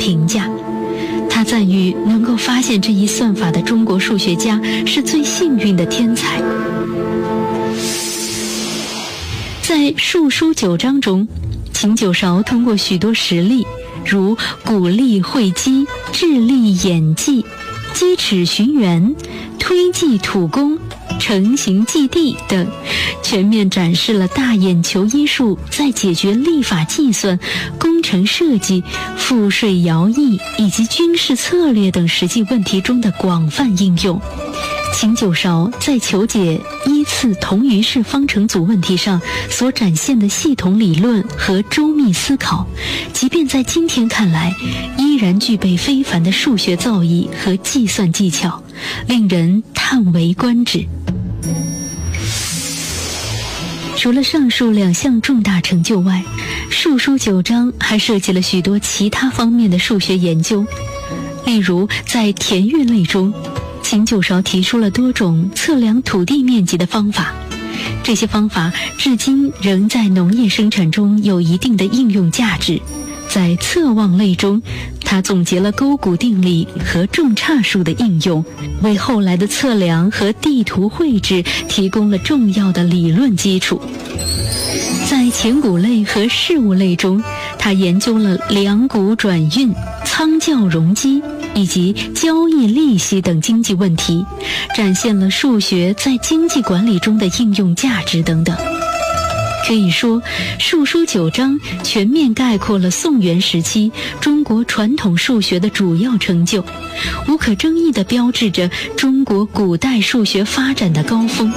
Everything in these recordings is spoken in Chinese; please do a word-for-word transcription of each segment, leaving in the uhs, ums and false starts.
评价。他赞誉能够发现这一算法的中国数学家是最幸运的天才。在数书九章中，秦九韶通过许多实例，如鼓励会稽、智力演计、积尺寻源、推计土工、成形计地等，全面展示了大眼求医术在解决历法计算、工程设计、赋税徭役以及军事策略等实际问题中的广泛应用。秦九韶在求解依次同余式方程组问题上所展现的系统理论和周密思考，即便在今天看来，依然具备非凡的数学造诣和计算技巧，令人叹为观止。除了上述两项重大成就外，数书九章还涉及了许多其他方面的数学研究。例如在田运类中，秦九韶提出了多种测量土地面积的方法，这些方法至今仍在农业生产中有一定的应用价值。在测望类中，他总结了勾股定理和重差数的应用，为后来的测量和地图绘制提供了重要的理论基础。在钱谷类和事务类中，他研究了两股转运、仓教容积以及交易利息等经济问题，展现了数学在经济管理中的应用价值等等。可以说，数书九章全面概括了宋元时期中国传统数学的主要成就，无可争议地标志着中国古代数学发展的高峰。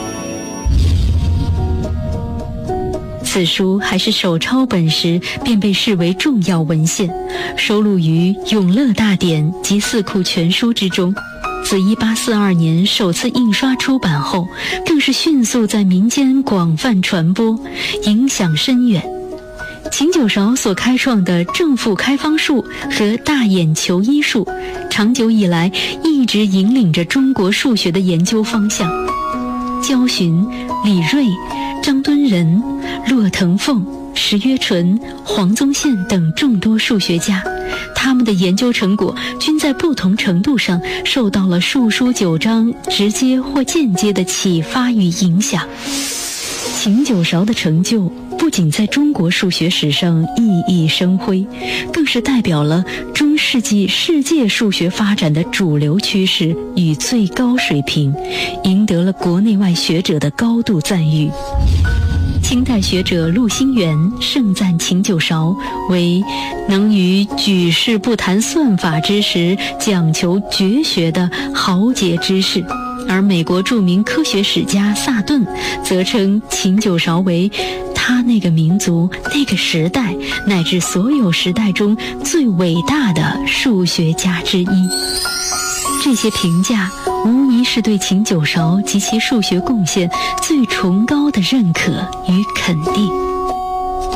此书还是手抄本时便被视为重要文献，收录于《永乐大典》及《四库全书》之中。自一八四二年首次印刷出版后，更是迅速在民间广泛传播，影响深远。秦九韶所开创的正负开方术和大眼求医术，长久以来一直引领着中国数学的研究方向。焦循、李锐、张敦仁、骆腾凤、石约纯、黄宗宪等众多数学家，他们的研究成果均在不同程度上受到了数书九章直接或间接的启发与影响。秦九韶的成就不仅在中国数学史上熠熠生辉，更是代表了中世纪世界数学发展的主流趋势与最高水平，赢得了国内外学者的高度赞誉。清代学者陆心源盛赞秦九韶为能于举世不谈算法之时讲求绝学的豪杰之士，而美国著名科学史家萨顿则称秦九韶为他那个民族、那个时代乃至所有时代中最伟大的数学家之一。这些评价无疑是对秦九韶及其数学贡献最崇高的认可与肯定。